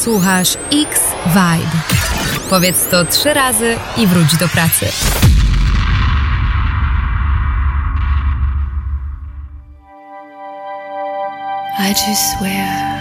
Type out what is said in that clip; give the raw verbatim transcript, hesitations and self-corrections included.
Słuchasz X-Vibe. Powiedz to trzy razy i wróć do pracy. I just swear